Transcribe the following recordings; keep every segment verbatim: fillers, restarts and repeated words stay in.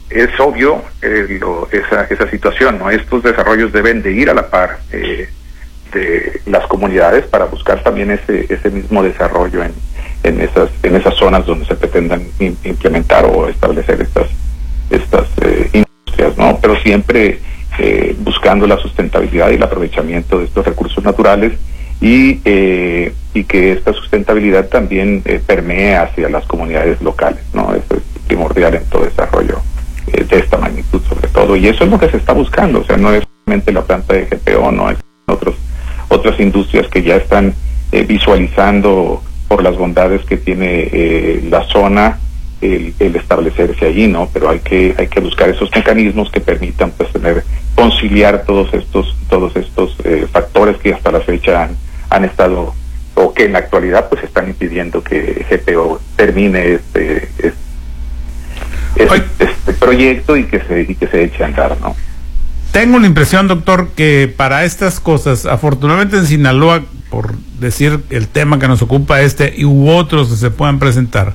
es obvio eh, lo, esa, esa situación, ¿no? Estos desarrollos deben de ir a la par eh, de las comunidades para buscar también ese ese mismo desarrollo en, en esas en esas zonas donde se pretendan in, implementar o establecer estas estas eh, industrias, ¿no? Pero siempre eh, buscando la sustentabilidad y el aprovechamiento de estos recursos naturales y eh, y que esta sustentabilidad también eh, permee hacia las comunidades locales, ¿no? Eso es primordial en todo desarrollo eh, de esta magnitud sobre todo, y eso es lo que se está buscando. O sea, no es solamente la planta de G P O, no, hay otros otras industrias que ya están eh, visualizando por las bondades que tiene eh, la zona el, el establecerse allí, ¿no? Pero hay que hay que buscar esos mecanismos que permitan pues tener conciliar todos estos todos estos eh, factores que hasta la fecha han, han estado o que en la actualidad pues están impidiendo que G P O termine este este, este, este proyecto y que se y que se eche a andar, ¿no? Tengo la impresión, doctor, que para estas cosas, afortunadamente en Sinaloa, por decir el tema que nos ocupa este y u otros que se puedan presentar,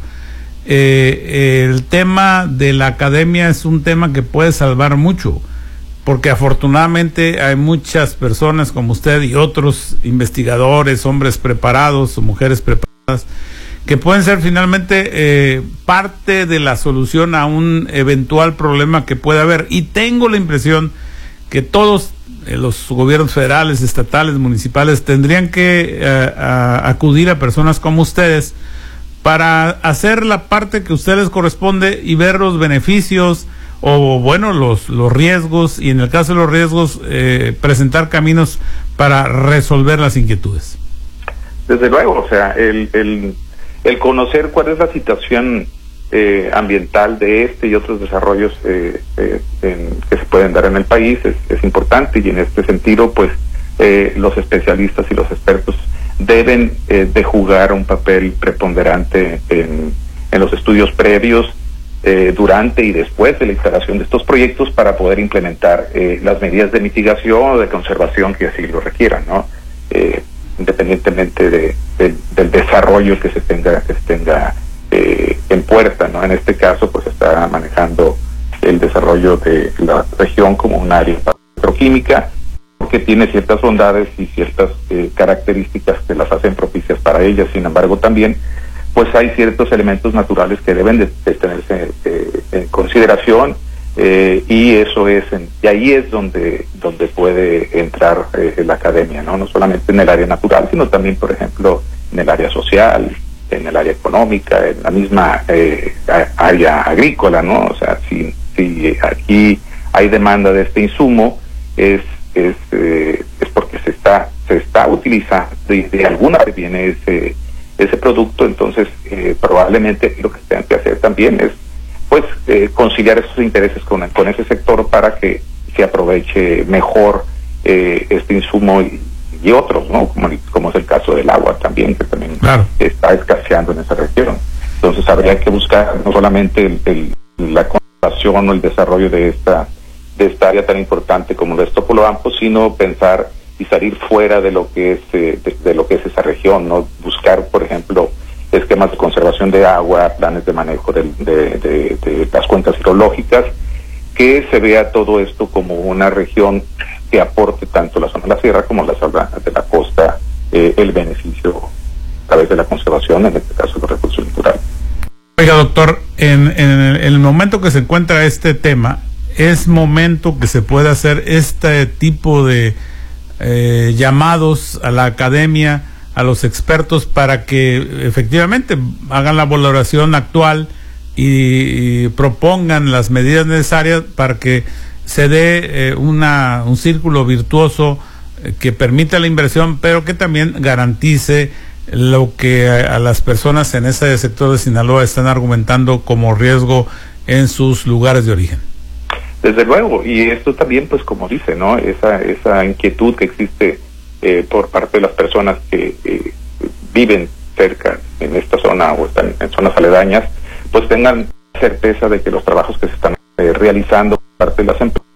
eh, el tema de la academia es un tema que puede salvar mucho, porque afortunadamente hay muchas personas como usted y otros investigadores, hombres preparados o mujeres preparadas, que pueden ser finalmente eh, parte de la solución a un eventual problema que pueda haber. Y tengo la impresión que todos eh, los gobiernos federales, estatales, municipales tendrían que eh, a, acudir a personas como ustedes para hacer la parte que a ustedes les corresponde y ver los beneficios o bueno los los riesgos, y en el caso de los riesgos eh, presentar caminos para resolver las inquietudes. Desde luego, o sea, el el, el conocer cuál es la situación Eh, ambiental de este y otros desarrollos eh, eh, en, que se pueden dar en el país es, es importante, y en este sentido pues eh, los especialistas y los expertos deben eh, de jugar un papel preponderante en, en los estudios previos, eh, durante y después de la instalación de estos proyectos para poder implementar eh, las medidas de mitigación o de conservación que así lo requieran, ¿no? Eh, independientemente de, de, del desarrollo que se tenga que se tenga Eh, en puerta, ¿no? En este caso pues está manejando el desarrollo de la región como un área petroquímica, porque tiene ciertas bondades y ciertas eh, características que las hacen propicias para ellas. Sin embargo, también pues hay ciertos elementos naturales que deben de, de tenerse eh, en consideración, eh, y eso es en, y ahí es donde donde puede entrar eh, la academia, ¿no? No solamente en el área natural, sino también, por ejemplo, en el área social, en el área económica, en la misma eh, área agrícola, ¿no? O sea, si, si aquí hay demanda de este insumo, es es eh, es porque se está se está utilizando de, de alguna vez viene ese ese producto. Entonces eh, probablemente lo que tengan que hacer también es pues eh, conciliar esos intereses con con ese sector para que se aproveche mejor eh, este insumo y y otros, ¿no? Como, como es el caso del agua también, que también claro. está escaseando en esa región. Entonces habría que buscar no solamente el, el, la conservación o el desarrollo de esta de esta área tan importante como lo es Topolobampo, sino pensar y salir fuera de lo que es eh, de, de lo que es esa región, ¿no? Buscar, por ejemplo, esquemas de conservación de agua, planes de manejo de, de, de, de las cuencas hidrológicas, que se vea todo esto como una región que aporte tanto la zona de la sierra como la zona de la costa eh, el beneficio a través de la conservación, en este caso los recursos naturales. Oiga, doctor, en, en, el, en el momento que se encuentra este tema, es momento que se pueda hacer este tipo de eh, llamados a la academia, a los expertos, para que efectivamente hagan la valoración actual y, y propongan las medidas necesarias para que se dé eh, una un círculo virtuoso eh, que permita la inversión, pero que también garantice lo que a, a las personas en ese sector de Sinaloa están argumentando como riesgo en sus lugares de origen. Desde luego, y esto también, pues como dice, ¿no? Esa esa inquietud que existe eh, por parte de las personas que eh, viven cerca en esta zona o están en zonas aledañas, pues tengan certeza de que los trabajos que se están eh, realizando por parte de las empresas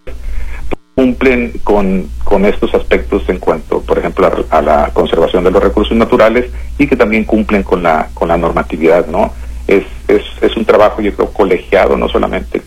cumplen con, con estos aspectos en cuanto, por ejemplo, a, a la conservación de los recursos naturales, y que también cumplen con la con la normatividad, ¿no? Es, es, es un trabajo, yo creo, colegiado, no solamente